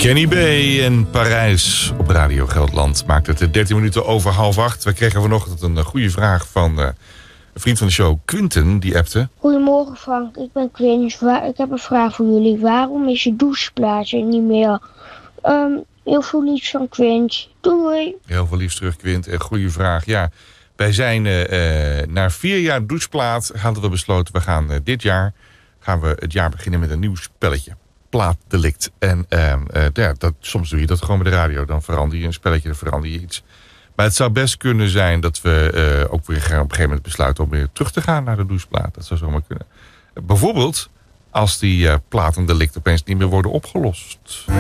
Kenny B in Parijs op Radio Gelderland maakt het 13 minuten over 7:30. We kregen vanochtend een goede vraag van een vriend van de show, Quinten, die appte. Goedemorgen Frank, ik ben Quint. Ik heb een vraag voor jullie. Waarom is je doucheplaatje niet meer? Heel veel liefs van Quint. Doei. Heel veel liefs terug, Quint. Goede vraag. Ja, wij zijn na 4 jaar doucheplaat hadden we besloten, we gaan dit jaar het jaar beginnen met een nieuw spelletje. Plaatdelict. En soms doe je dat gewoon bij de radio. Dan verander je een spelletje, dan verander je iets. Maar het zou best kunnen zijn dat we ook weer op een gegeven moment besluiten om weer terug te gaan naar de doucheplaat. Dat zou zomaar kunnen. Bijvoorbeeld als die platendelict opeens niet meer worden opgelost.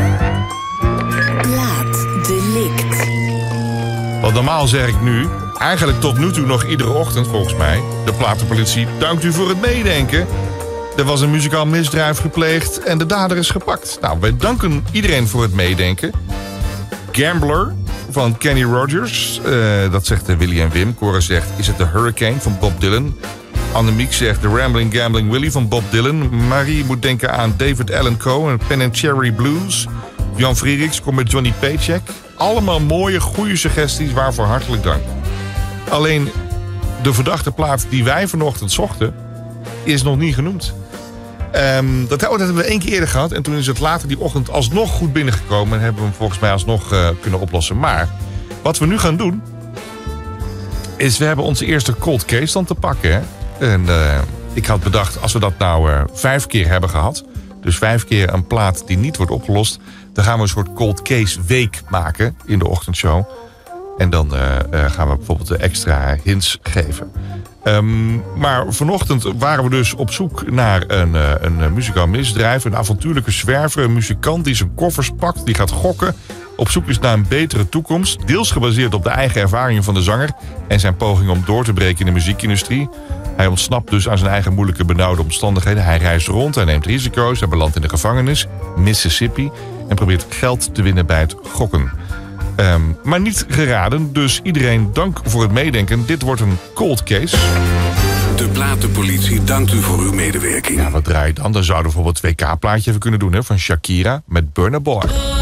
Plaatdelict. Want normaal zeg ik nu, eigenlijk tot nu toe nog iedere ochtend volgens mij, de platenpolitie dankt u voor het meedenken. Er was een muzikaal misdrijf gepleegd en de dader is gepakt. Nou, wij danken iedereen voor het meedenken. Gambler van Kenny Rogers, dat zegt Willy en Wim. Cora zegt, is het de Hurricane van Bob Dylan? Annemiek zegt, de Rambling Gambling Willy van Bob Dylan. Marie moet denken aan David Allan Coe en Pen and Cherry Blues. Jan Frieriks komt met Johnny Paycheck. Allemaal mooie, goede suggesties, waarvoor hartelijk dank. Alleen, de verdachte plaat die wij vanochtend zochten, is nog niet genoemd. Dat hebben we 1 keer eerder gehad. En toen is het later die ochtend alsnog goed binnengekomen. En hebben we hem volgens mij alsnog kunnen oplossen. Maar wat we nu gaan doen, is we hebben onze eerste cold case dan te pakken. Hè? En ik had bedacht, als we dat nou 5 keer hebben gehad, dus 5 keer een plaat die niet wordt opgelost, dan gaan we een soort cold case week maken in de ochtendshow. En dan gaan we bijvoorbeeld de extra hints geven. Maar vanochtend waren we dus op zoek naar een muzikaal misdrijf. Een avontuurlijke zwerver, een muzikant die zijn koffers pakt, die gaat gokken. Op zoek is naar een betere toekomst. Deels gebaseerd op de eigen ervaringen van de zanger en zijn poging om door te breken in de muziekindustrie. Hij ontsnapt dus aan zijn eigen moeilijke benauwde omstandigheden. Hij reist rond, hij neemt risico's, hij belandt in de gevangenis, Mississippi, en probeert geld te winnen bij het gokken. Maar niet geraden, dus iedereen dank voor het meedenken. Dit wordt een cold case. De platenpolitie dankt u voor uw medewerking. Ja, wat draai je dan? Dan zouden we bijvoorbeeld het WK-plaatje even kunnen doen, hè, van Shakira met Burna Boy.